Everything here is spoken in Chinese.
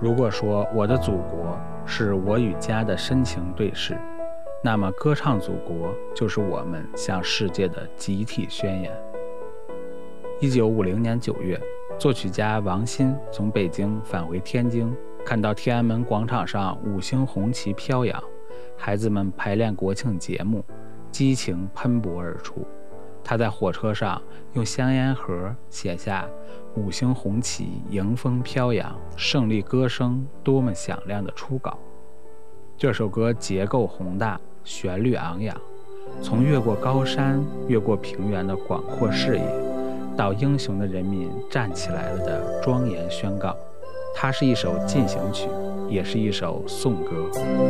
如果说我的祖国是我与家的深情对视，那么歌唱祖国就是我们向世界的集体宣言。1950年9月，作曲家王鑫从北京返回天津，看到天安门广场上5星红旗飘扬，孩子们排练国庆节目，激情喷薄而出。他在火车上用香烟盒写下5星红旗迎风飘扬，胜利歌声多么响亮的初稿。这首歌结构宏大，旋律昂扬，从越过高山越过平原的广阔视野，到英雄的人民站起来了的庄严宣告。它是一首进行曲，也是一首颂歌。